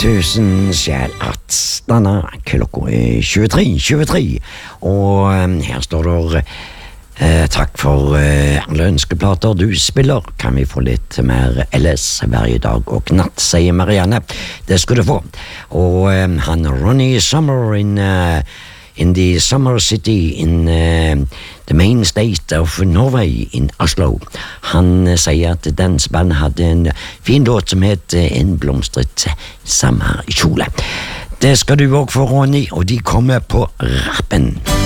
Tusen sjæl at denne klokka 23:23, og her står det takk for alle ønskeplater du spiller. Kan vi få litt mer LS hver dag og natt, sier Marianne. Det skal du få. Og han Ronny Summer in the summer city in the main state of Norway in Oslo. Han sier at danseband hadde en fin låt som het En blomstret sommerkjole. Det skal du også få, Ronny, og de kommer på rappen.